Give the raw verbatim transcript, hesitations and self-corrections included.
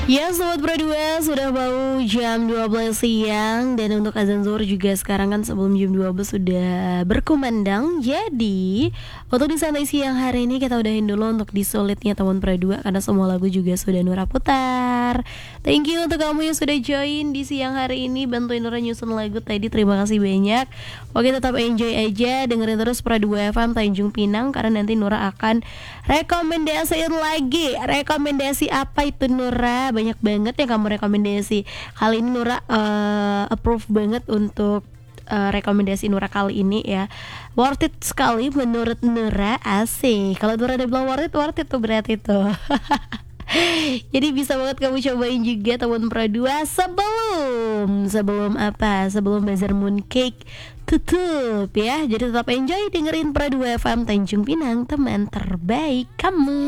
Ya Sobat Pro dua, sudah mau jam dua belas siang. Dan untuk azan zuhur juga sekarang kan sebelum jam dua belas sudah berkumandang. Jadi untuk di santai siang hari ini kita udahin dulu untuk di solidnya teman Pro dua, karena semua lagu juga sudah Nura putar. Thank you untuk kamu yang sudah join di siang hari ini, bantuin Nura nyusun lagu tadi. Terima kasih banyak. Oke, tetap enjoy aja, dengerin terus Pro dua F M Tanjung Pinang, karena nanti Nura akan rekomendasiin lagi. Rekomendasi apa itu Nura? Banyak banget yang kamu rekomendasi. Kali ini Nura uh, approve banget untuk uh, rekomendasi Nura kali ini ya. Worth it sekali menurut Nura, asik. Kalau Nura udah bilang worth it, worth it tuh berarti tuh. Jadi bisa banget kamu cobain juga teman Pro dua sebelum Sebelum apa? Sebelum Bazar Mooncake tutup ya. Jadi tetap enjoy dengerin Pro dua F M Tanjung Pinang, teman terbaik kamu.